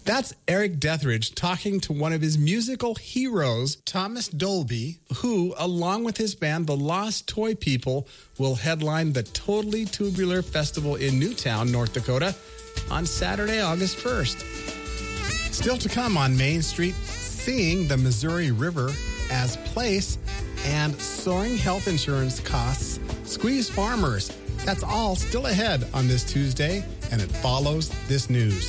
That's Eric Deathridge talking to one of his musical heroes, Thomas Dolby, who, along with his band, the Lost Toy People, will headline the Totally Tubular Festival in Newtown, North Dakota, on Saturday, August 1st. Still to come on Main Street, seeing the Missouri River as place and soaring health insurance costs squeeze farmers. That's all still ahead on this Tuesday, and it follows this news.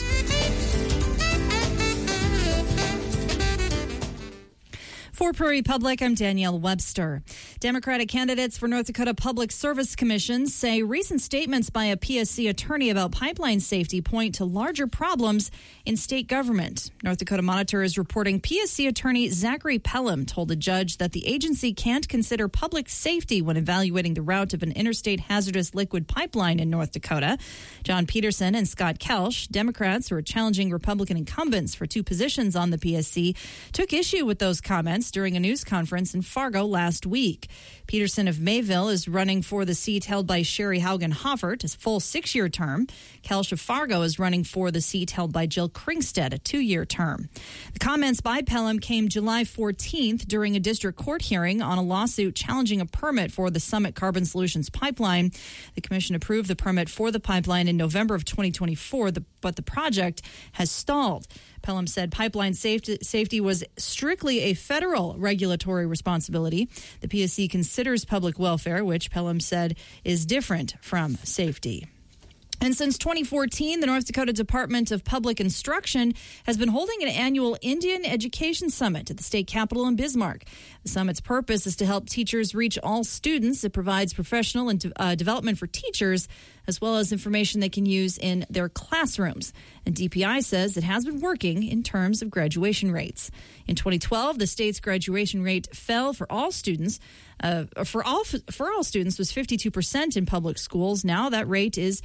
For Prairie Public, I'm Danielle Webster. Democratic candidates for North Dakota Public Service Commission say recent statements by a PSC attorney about pipeline safety point to larger problems in state government. North Dakota Monitor is reporting PSC attorney Zachary Pelham told a judge that the agency can't consider public safety when evaluating the route of an interstate hazardous liquid pipeline in North Dakota. John Peterson and Scott Kelsch, Democrats who are challenging Republican incumbents for 2 positions on the PSC, took issue with those comments during a news conference in Fargo last week. Peterson of Mayville is running for the seat held by Sherry Haugen-Hoffert, a full 6-year term. Kelsch of Fargo is running for the seat held by Jill Kringstead, a 2-year term. The comments by Pelham came July 14th during a district court hearing on a lawsuit challenging a permit for the Summit Carbon Solutions pipeline. The commission approved the permit for the pipeline in November of 2024, but the project has stalled. Pelham said pipeline safety was strictly a federal regulatory responsibility. The PSC considers public welfare, which Pelham said is different from safety. And since 2014, the North Dakota Department of Public Instruction has been holding an annual Indian Education Summit at the state capitol in Bismarck. The summit's purpose is to help teachers reach all students. It provides professional and development for teachers, as well as information they can use in their classrooms. And DPI says it has been working in terms of graduation rates. In 2012, the state's graduation rate fell for all students. For all students was 52% in public schools. Now that rate is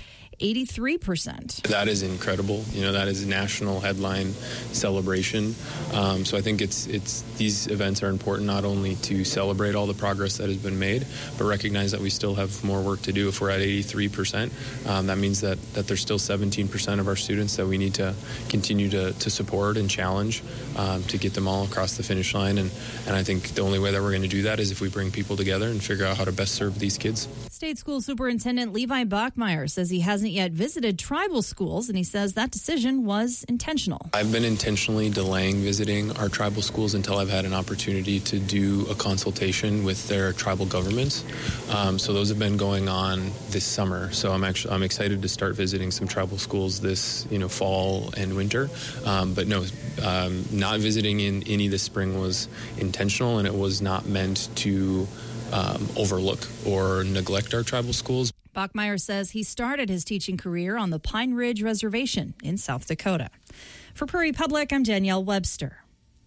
83%. That is incredible. That is a national headline celebration. So I think it's these events are important not only to celebrate all the progress that has been made, but recognize that we still have more work to do. If we're at 83%, that means that there's still 17% of our students that we need to continue to support and challenge to get them all across the finish line. And I think the only way that we're going to do that is if we bring people together and figure out how to best serve these kids. State School Superintendent Levi Bachmeyer says he hasn't yet visited tribal schools, and he says that decision was intentional. I've been intentionally delaying visiting our tribal schools until I've had an opportunity to do a consultation with their tribal governments. So those have been going on this summer. So I'm excited to start visiting some tribal schools this fall and winter. But no, not visiting in any this spring was intentional, and it was not meant to overlook or neglect our tribal schools. Bachmeyer says he started his teaching career on the Pine Ridge Reservation in South Dakota. For Prairie Public, I'm Danielle Webster.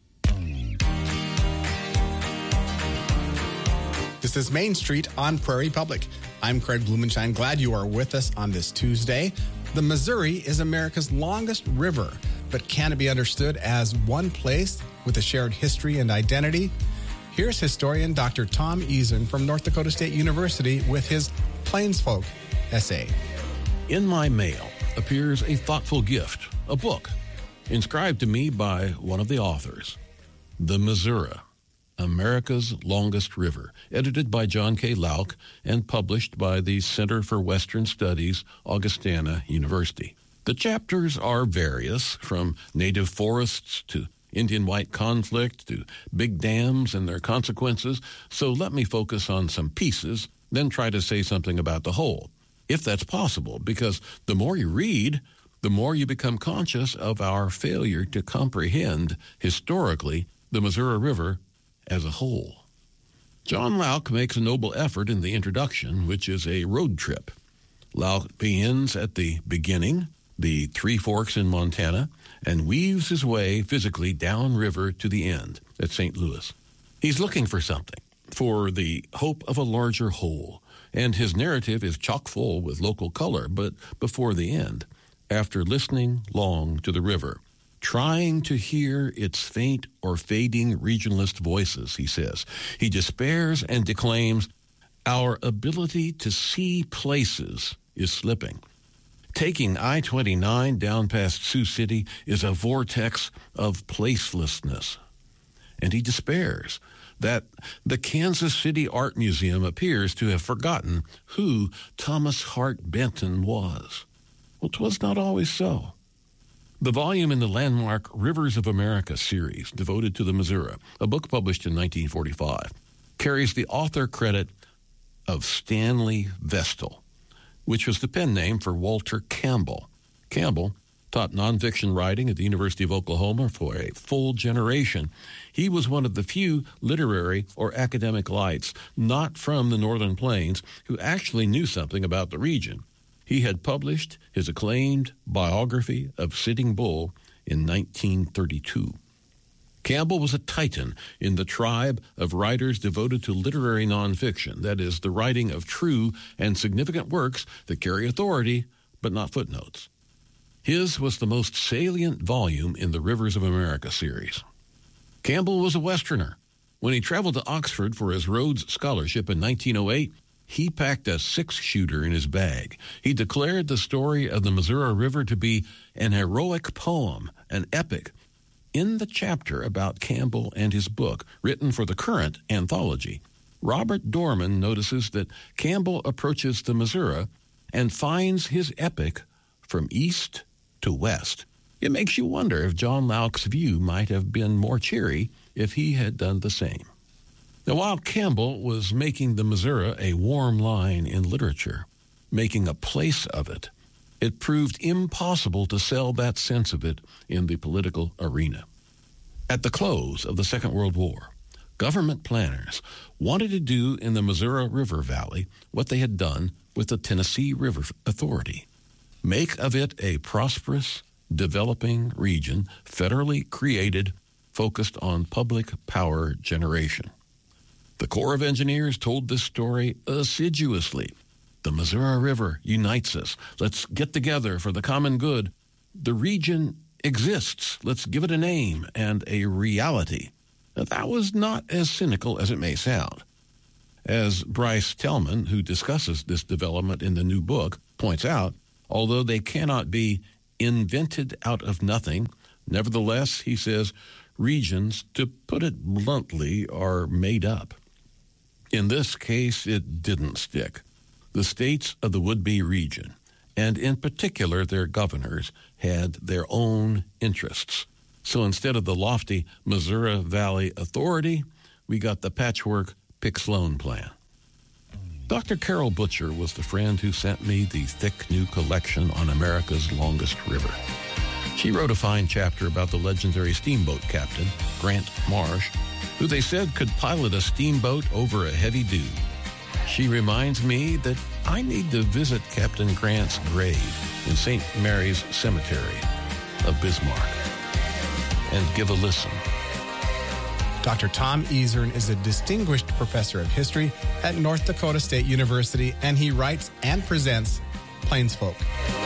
This is Main Street on Prairie Public. I'm Craig Blumenshine. Glad you are with us on this Tuesday. The Missouri is America's longest river, but can it be understood as one place with a shared history and identity? Here's historian Dr. Tom Eason from North Dakota State University with his Plainsfolk essay. In my mail appears a thoughtful gift, a book, inscribed to me by one of the authors, The Missouri, America's Longest River, edited by John K. Lauk and published by the Center for Western Studies, Augustana University. The chapters are various, from native forests to Indian white conflict to big dams and their consequences, so let me focus on some pieces, then try to say something about the whole, if that's possible, because the more you read, the more you become conscious of our failure to comprehend, historically, the Missouri River as a whole. John Lauk makes a noble effort in the introduction, which is a road trip. Lauk begins at the beginning, the Three Forks in Montana, and weaves his way physically downriver to the end at St. Louis. He's looking for something, for the hope of a larger whole, and his narrative is chock full with local color, but before the end, after listening long to the river, trying to hear its faint or fading regionalist voices, he says, he despairs and declaims, "Our ability to see places is slipping. Taking I-29 down past Sioux City is a vortex of placelessness. And he despairs that the Kansas City Art Museum appears to have forgotten who Thomas Hart Benton was. Well, 'twas not always so. The volume in the landmark Rivers of America series, devoted to the Missouri, a book published in 1945, carries the author credit of Stanley Vestal, which was the pen name for Walter Campbell. Campbell taught nonfiction writing at the University of Oklahoma for a full generation. He was one of the few literary or academic lights not from the Northern Plains who actually knew something about the region. He had published his acclaimed biography of Sitting Bull in 1932. Campbell was a titan in the tribe of writers devoted to literary nonfiction, that is, the writing of true and significant works that carry authority but not footnotes. His was the most salient volume in the Rivers of America series. Campbell was a Westerner. When he traveled to Oxford for his Rhodes Scholarship in 1908, he packed a 6-shooter in his bag. He declared the story of the Missouri River to be an heroic poem, an epic. In the chapter about Campbell and his book, written for the current anthology, Robert Dorman notices that Campbell approaches the Missouri and finds his epic from east to west. It makes you wonder if John Locke's view might have been more cheery if he had done the same. Now, while Campbell was making the Missouri a warm line in literature, making a place of it, it proved impossible to sell that sense of it in the political arena. At the close of the Second World War, government planners wanted to do in the Missouri River Valley what they had done with the Tennessee River Authority. Make of it a prosperous, developing region, federally created, focused on public power generation. The Corps of Engineers told this story assiduously. The Missouri River unites us. Let's get together for the common good. The region exists. Let's give it a name and a reality. Now, that was not as cynical as it may sound. As Bryce Tellman, who discusses this development in the new book, points out, although they cannot be invented out of nothing, nevertheless, he says, regions, to put it bluntly, are made up. In this case, it didn't stick. The states of the would-be region, and in particular their governors, had their own interests. So instead of the lofty Missouri Valley Authority, we got the patchwork Pick Sloan plan. Dr. Carol Butcher was the friend who sent me the thick new collection on America's longest river. She wrote a fine chapter about the legendary steamboat captain, Grant Marsh, who they said could pilot a steamboat over a heavy dew. She reminds me that I need to visit Captain Grant's grave in St. Mary's Cemetery of Bismarck and give a listen. Dr. Tom Ezern is a distinguished professor of history at North Dakota State University, and he writes and presents Plains Folk.